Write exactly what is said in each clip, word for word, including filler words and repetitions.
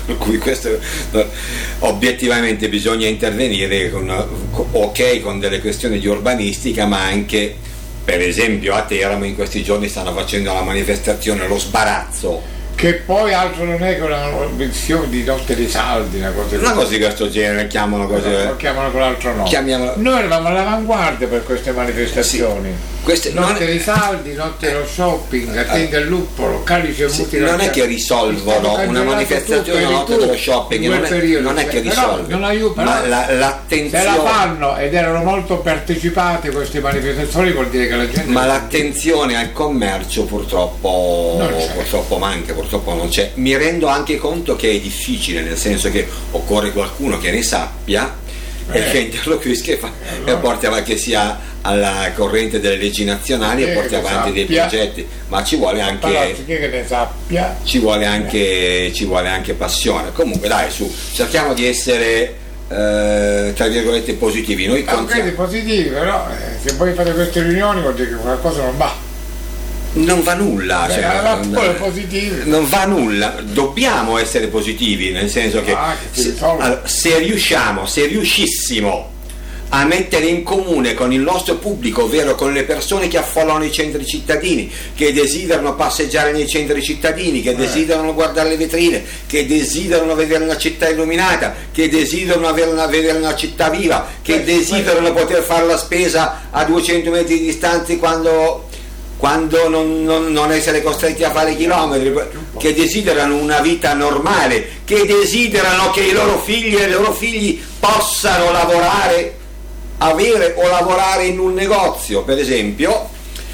per cui questo obiettivamente bisogna intervenire con, ok, con delle questioni di urbanistica, ma anche per esempio a Teramo in questi giorni stanno facendo la manifestazione, lo sbarazzo, che poi altro non è che una menzione di notte dei saldi, una cosa, una cosa di questo genere, chiamano cose, lo chiamano con l'altro nome. Chiamiamolo... Noi eravamo all'avanguardia per queste manifestazioni. Sì. Queste, notte non... dei saldi, notte dello shopping, attende il luppolo, calice e sì, muti. non è che risolvono una manifestazione, una notte dello shopping, non è, periodo, non è che risolve, non aiuta, ma la, l'attenzione, se la fanno ed erano molto partecipate queste manifestazioni, vuol dire che la gente, ma l'attenzione al commercio purtroppo purtroppo manca, purtroppo non c'è. Mi rendo anche conto che è difficile, nel senso che occorre qualcuno che ne sappia eh. e che interloquisca e, fa, eh, allora. e porti avanti, che sia alla corrente delle leggi nazionali eh, e porti avanti dei progetti, ma ci vuole anche che ne sappia. ci vuole anche ci vuole anche passione. Comunque dai, su, cerchiamo di essere eh, tra virgolette positivi. Noi contiamo... positivi, però eh, se voi fate queste riunioni vuol dire che qualcosa non va. Non va nulla, Beh, cioè, non, positivi. non va nulla, dobbiamo essere positivi, nel senso che ah, se, allora, se riusciamo, se riuscissimo a mettere in comune con il nostro pubblico, ovvero con le persone che affollano i centri cittadini, che desiderano passeggiare nei centri cittadini, che eh. desiderano guardare le vetrine, che desiderano vedere una città illuminata, che desiderano avere una, vedere una città viva, che eh, desiderano eh. poter fare la spesa a duecento metri di distanza quando... quando non, non, non essere costretti a fare chilometri, che desiderano una vita normale, che desiderano che i loro figli e i loro figli possano lavorare, avere o lavorare in un negozio, per esempio.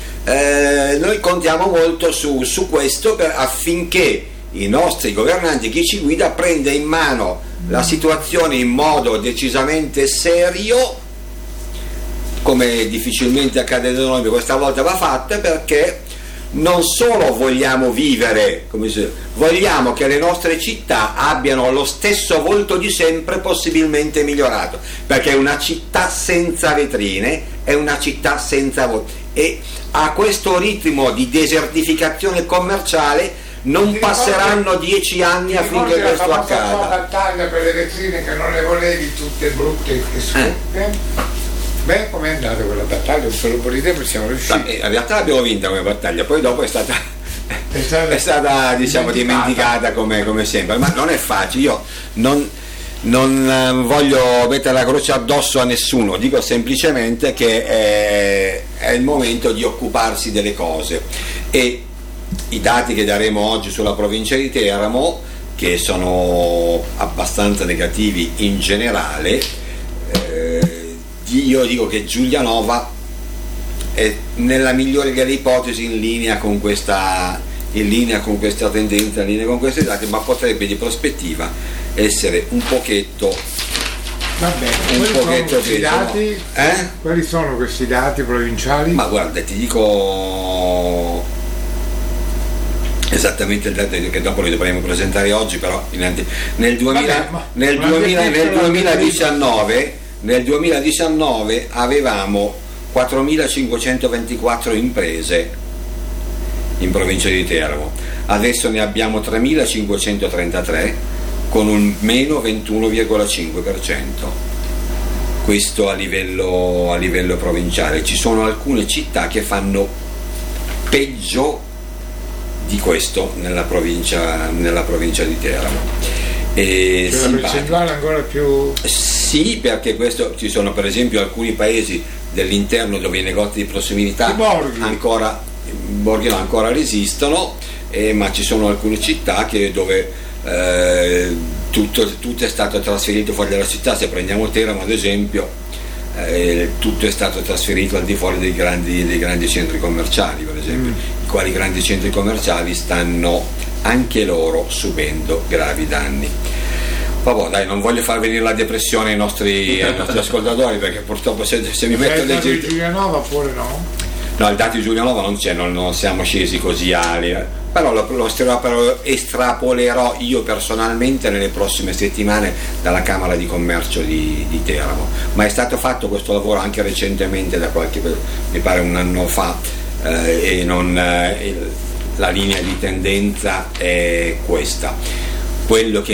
Eh, noi contiamo molto su, su questo per, affinché i nostri governanti, chi ci guida, prenda in mano la situazione in modo decisamente serio, come difficilmente accade da noi, questa volta va fatta, perché non solo vogliamo vivere, come si dice, vogliamo che le nostre città abbiano lo stesso volto di sempre, possibilmente migliorato, perché una città senza vetrine è una città senza volto, e a questo ritmo di desertificazione commerciale non passeranno dieci anni affinché questo accada. La battaglia per le vetrine che non le volevi tutte brutte e scotte. Eh. Beh, com'è andata quella battaglia? Per un po' di tempo siamo riusciti. Ma, in realtà l'abbiamo vinta come battaglia, poi dopo è stata, è stata, è stata diciamo, dimenticata, dimenticata come, come sempre, ma non è facile. Io non, non voglio mettere la croce addosso a nessuno, dico semplicemente che è, è il momento di occuparsi delle cose, e i dati che daremo oggi sulla provincia di Teramo, che sono abbastanza negativi in generale, eh, io dico che Giulianova è nella migliore delle ipotesi in linea con questa in linea con questa tendenza, in linea con questi dati, ma potrebbe di prospettiva essere un pochetto va bene. un Quali pochetto sono questi dati? Eh? Quali sono questi dati provinciali? Ma guarda, ti dico esattamente il dato che dopo li dovremo presentare oggi, però nel, duemila, Vabbè, nel, duemila, nel duemiladiciannove nel duemiladiciannove avevamo quattromilacinquecentoventiquattro imprese in provincia di Teramo, adesso ne abbiamo tremilacinquecentotrentatré con un meno ventuno virgola cinque per cento. Questo a livello, a livello provinciale. Ci sono alcune città che fanno peggio di questo nella provincia, nella provincia di Teramo. E cioè la percentuale ancora più... Sì, perché questo, ci sono per esempio alcuni paesi dell'interno dove i negozi di prossimità ancora, borghi ancora resistono, eh, ma ci sono alcune città che dove eh, tutto, tutto è stato trasferito fuori dalla città. Se prendiamo Teramo ad esempio, eh, tutto è stato trasferito al di fuori dei grandi, dei grandi centri commerciali, per esempio, mm. i quali grandi centri commerciali stanno anche loro subendo gravi danni. Vabbè, dai, non voglio far venire la depressione ai nostri, ai nostri ascoltatori, perché purtroppo se, se mi metto a leggere... Il dato di Giulianova oppure no? No, il dato di Giulianova non c'è, non, non siamo scesi così ali, però lo, lo estrapolerò io personalmente nelle prossime settimane dalla Camera di Commercio di, di Teramo. Ma è stato fatto questo lavoro anche recentemente, da qualche, mi pare un anno fa, eh, e non, eh, la linea di tendenza è questa. Quello che